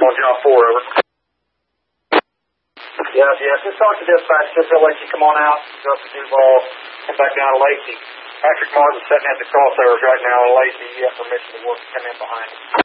On job 4, over. Yeah, just talk to dispatch. Just they'll let you come on out, go up to Duval, come back down to Lacey. Patrick Martin's sitting at the crossovers right now in Lacey. You have permission to work, come in behind him.